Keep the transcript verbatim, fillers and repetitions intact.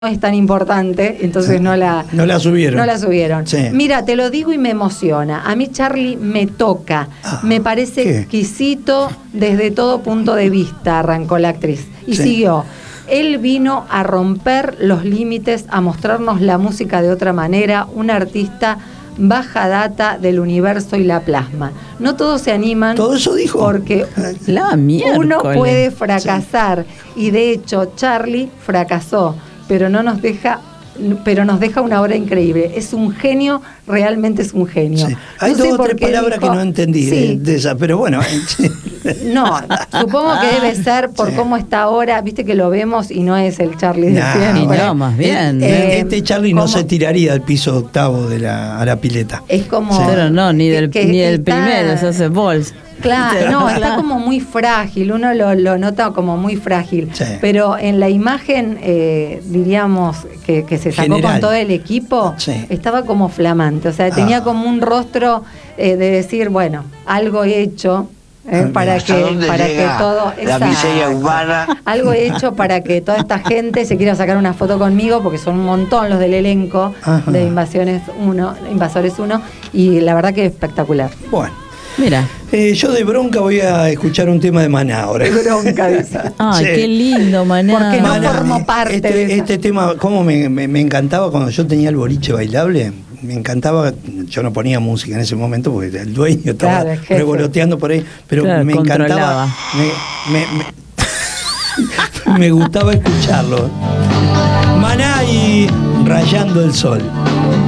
no es tan importante, entonces no la, no la subieron. No la subieron. Sí. Mira, te lo digo y me emociona. A mí Charly me toca, ah, me parece ¿qué? exquisito desde todo punto de vista, arrancó la actriz. Y sí. siguió. Él vino a romper los límites, a mostrarnos la música de otra manera, un artista baja data del universo y la plasma. No todos se animan. Todo eso dijo. Porque la uno puede fracasar. Sí. Y de hecho, Charly fracasó, pero no nos deja, pero nos deja una obra increíble. Es un genio, realmente es un genio. Sí. Hay no dos o tres palabras dijo, que no entendí sí. de, de esa, pero bueno. No, supongo que debe ser por sí. cómo está ahora, viste que lo vemos y no es el Charly de no, siempre. No, más bien. Eh, este Charly no se tiraría al piso octavo de la, a la pileta. Es como... Sí. Pero no, ni del, que, ni del está, primero, se hace bols. Claro, no, está como muy frágil, uno lo, lo nota como muy frágil, sí. pero en la imagen, eh, diríamos, que, que se sacó General. Con todo el equipo, sí. estaba como flamante, o sea, tenía ah. como un rostro eh, de decir, bueno, algo he hecho, eh, para que para que todo la miseria humana, algo he hecho para que toda esta gente se quiera sacar una foto conmigo, porque son un montón los del elenco Ajá. de Invasiones uno, Invasores uno, y la verdad que es espectacular. Bueno. Mira. Eh, yo de bronca voy a escuchar un tema de Maná ahora. De bronca, dice. Ay, sí. Qué lindo, Maná. Porque no Maná, formó parte este, de este tema, cómo me, me, me encantaba cuando yo tenía el boliche bailable. Me encantaba, yo no ponía música en ese momento porque el dueño estaba claro, revoloteando por ahí, pero claro, me encantaba. Me, me, me, me gustaba escucharlo. Maná y Rayando el Sol.